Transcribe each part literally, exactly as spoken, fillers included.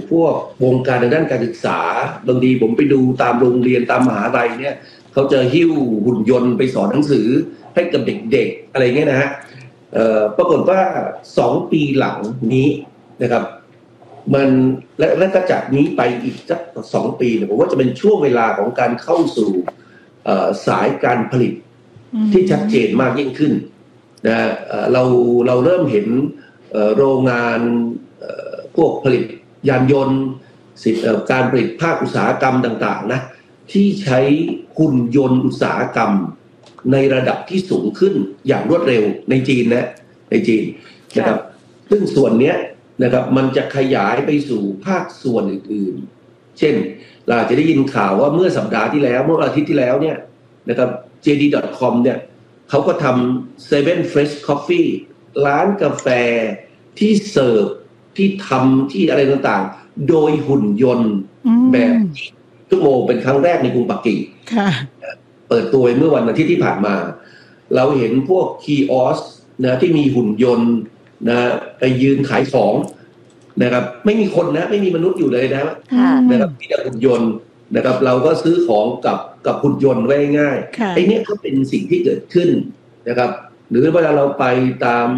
พวกวงการในด้านการศึกษาบางทีผมไปดูตามโรงเรียนตามมหาลัยเนี่ยเขาจะหิ้วหุ่นยนต์ไปสอนหนังสือให้กับเด็กๆอะไรเงี้ยนะฮะปรากฏว่าสองปีหลังนี้นะครับมันและและก็จากนี้ไปอีกสักสองปีเนี่ยผมว่าจะเป็นช่วงเวลาของการเข้าสู่สายการผลิตที่ชัดเจนมากยิ่งขึ้นนะเราเราเริ่มเห็นโรงงานพวกผลิตยานยนต์การผลิตภาคอุตสาหกรรมต่างๆนะที่ใช้หุ่นยนต์อุตสาหกรรมในระดับที่สูงขึ้นอย่างรวดเร็วในจีนนะในจีนนะครับซึ่งส่วนนี้นะครับมันจะขยายไปสู่ภาคส่วนอื่นๆเช่นเราจะได้ยินข่าวว่าเมื่อสัปดาห์ที่แล้วเมื่ออาทิตย์ที่แล้วเนี่ยนะครับ เจ ดี ดอท คอม เนี่ยเขาก็ทำเซเว่น Fresh Coffee ร้านกาแฟที่เสิร์ฟที่ทำที่อะไรต่างๆโดยหุ่นยนต์แบบชั่วโมงเป็นครั้งแรกในกรุงปักกิ่งเปิดตัวเมื่อวันอาทิตย์ที่ผ่านมาเราเห็นพวกคีออสนะที่มีหุ่นยนต์นะไปยืนขายของนะครับไม่มีคนนะไม่มีมนุษย์อยู่เลยนะนะครับมีแต่หุ่นยนต์นะครับเราก็ซื้อของกับกับหุ่นยนต์ไว้ง่ายไอ้นี่ก็เป็นสิ่งที่เกิดขึ้นนะครับหรือเวลาเราไปตาม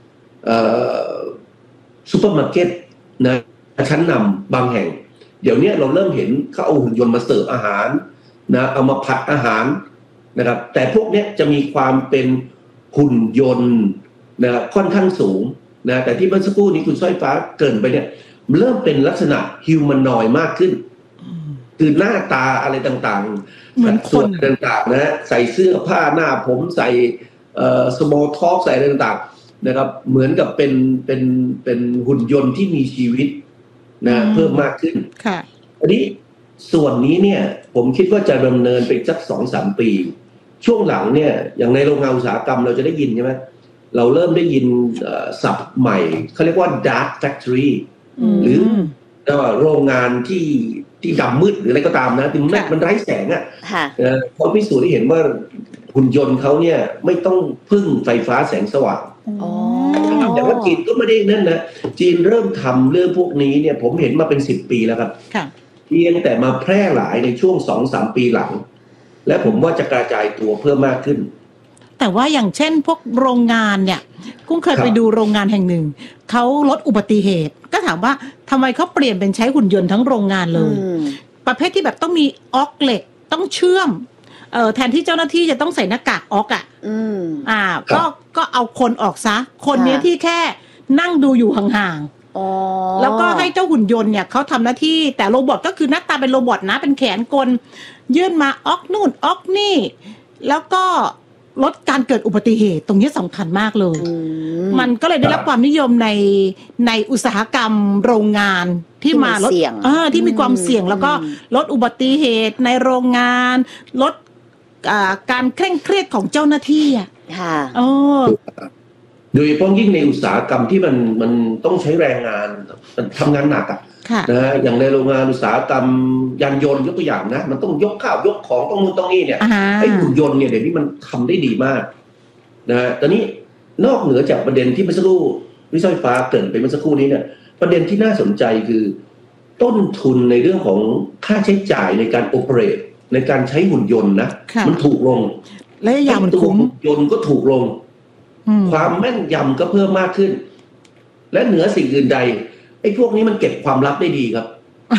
ซูเปอร์มาร์เก็ตนะชั้นนำบางแห่งเดี๋ยวนี้เราเริ่มเห็นเขาเอาหุ่นยนต์มาเสิร์ฟอาหารนะเอามาผัดอาหารนะครับแต่พวกนี้จะมีความเป็นหุ่นยนต์นะค่อนข้างสูงนะแต่ที่เมื่อสักครู่นี้คุณสร้อยฟ้าเกริ่นไปเนี่ยเริ่มเป็นลักษณะฮิวแมนอยด์มากขึ้นคือหน้าตาอะไรต่างๆเหมือนส่วนต่างๆนะใส่เสื้อผ้าหน้าผมใส่เอ่อสมอลท็อกใส่อะไรต่างๆนะครับเหมือนกับเป็นเป็นเป็นหุ่นยนต์ที่มีชีวิตนะเพิ่มมากขึ้นค่ะอันนี้ส่วนนี้เนี่ยผมคิดว่าจะดำเนินไปสัก สองถึงสาม ปีช่วงหลังเนี่ยอย่างในโรงงานอุตสาหกรรมเราจะได้ยินใช่ไหมเราเริ่มได้ยินศัพท์ใหม่เขาเรียกว่า dark factory หรือโรงงานที่ที่ดำมืดหรืออะไรก็ตามนะที่มันมันไร้แสงอ่ะเขาพิสูจน์ให้เห็นว่าหุ่นยนต์เขาเนี่ยไม่ต้องพึ่งไฟฟ้าแสงสว่างแต่ว่าจีนก็ไม่ได้นั่นนะจีนเริ่มทำเรื่องพวกนี้เนี่ยผมเห็นมาเป็นสิบปีแล้วครับเพียงแต่มาแพร่หลายในช่วง สองถึงสาม ปีหลังและผมว่าจะกระจายตัวเพิ่มมากขึ้นแต่ว่าอย่างเช่นพวกโรงงานเนี่ยกุ้งเคยไปดูโรงงานแห่งหนึ่งเขาลดอุบัติเหตุก็ถามว่าทำไมเขาเปลี่ยนเป็นใช้หุ่นยนต์ทั้งโรงงานเลยประเภทที่แบบต้องมีออกเหล็กต้องเชื่อมเอ่อแทนที่เจ้าหน้าที่จะต้องใส่หน้ากากออกอ่ะอ่าก็ก็เอาคนออกซะคนนี้ที่แค่นั่งดูอยู่ห่างๆแล้วก็ให้เจ้าหุ่นยนต์เนี่ยเขาทำหน้าที่แต่โรบอทก็คือหน้าตาเป็นโรบอทนะเป็นแขนกลยื่นมาออกนู่นออกนี่แล้วก็ลดการเกิดอุบัติเหตุตรงนี้สำคัญมากเลยมันก็เลยได้รับความนิยมในในอุตสาหกรรมโรงงานที่มาลดเออที่มีความเสี่ยงแล้วก็ลดอุบัติเหตุในโรงงานลดการเคร่งเครียดของเจ้าหน้าที่อ่ะค่ะโอ้โดยเฉพาะยิ่งในอุตสาหกรรมที่มันมันต้องใช้แรงงานทำงานหนักอ่ะนะอย่างในโรงงานอุตสาหกรรมยานยนต์ยกตัวอย่างนะมันต้องยกข้าวยกของต้องนู่นต้องนี่เนี่ยไอ้หุ่นยนต์เนี่ยเดี๋ยวนี้มันทำได้ดีมากนะตอนนี้นอกเหนือจากประเด็นที่เมื่อสักครู่วิศวฟ้าเกริ่นไปเมื่อสักครู่นี้เนี่ยประเด็นที่น่าสนใจคือต้นทุนในเรื่องของค่าใช้จ่ายในการโอเปเรตในการใช้หุ่นยนต์นะมันถูกลงและอย่างมันคุ้มหุ่นยนต์ก็ถูกลงความแม่นยำก็เพิ่มมากขึ้นและเหนือสิ่งอื่นใดไอ้พวกนี้มันเก็บความลับได้ดีครับ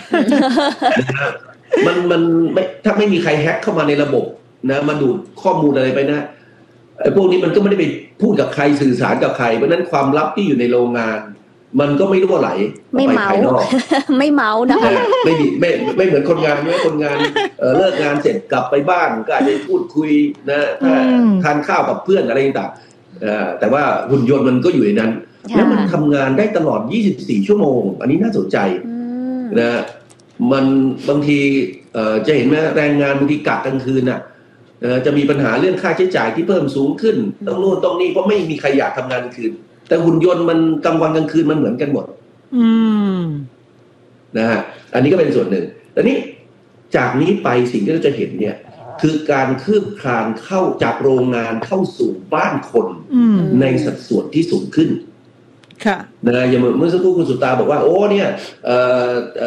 มันมันไม่ถ้าไม่มีใครแฮ็กเข้ามาในระบบนะมาดูดข้อมูลอะไรไปนะไอ้พวกนี้มันก็ไม่ได้ไปพูดกับใครสื่อสารกับใครเพราะนั้นความลับที่อยู่ในโรงงานมันก็ไม่รั่วไหลไม่เมาไม่เมานะไม่ดีไม่ไม่เหมือนคนงานไม่คนงานเลิกงานเสร็จกลับไปบ้านก็อาจจะพูดคุยนะทานข้าวกับเพื่อนอะไรต่างๆแต่ว่าหุ่นยนต์มันก็อยู่ในนั้นแล้วมันทำงานได้ตลอดยี่สิบสี่ชั่วโมงอันนี้น่าสนใจนะมันบางทีจะเห็นไหมแรงงานบางทีกะกลางคืนน่ะจะมีปัญหาเรื่องค่าใช้จ่ายที่เพิ่มสูงขึ้นต้องนู่นต้องนี่เพราะไม่มีใครอยากทำงานกลางคืนแต่หุ่นยนต์มันกลางวันกลางคืนมันเหมือนกันหมดนะฮะอันนี้ก็เป็นส่วนหนึ่งแต่นี้จากนี้ไปสิ่งที่เราจะเห็นเนี่ยคือการคืบคลานเข้าจากโรงงานเข้าสู่บ้านคนในสัดส่วนที่สูงขึ้นค่ะนะอย่างเมื่อสักครู่คุณสุตาบอกว่าโอ้เนี่ยเอ่อ